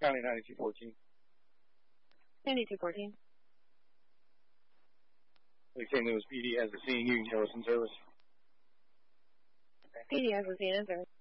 County 9214. 9214. Lake St. Louis PD has the scene. You can tell us in service. PD has the scene in service.